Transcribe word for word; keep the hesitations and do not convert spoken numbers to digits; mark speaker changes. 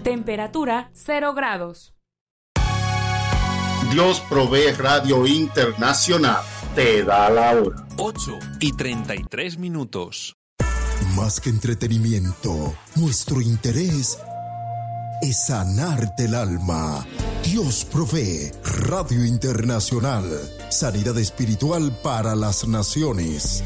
Speaker 1: Temperatura cero grados.
Speaker 2: Dios Provee Radio Internacional te da la hora.
Speaker 3: ocho y treinta y tres minutos.
Speaker 4: Más que entretenimiento, nuestro interés es sanarte el alma. Dios Provee Radio Internacional. Sanidad espiritual para las naciones.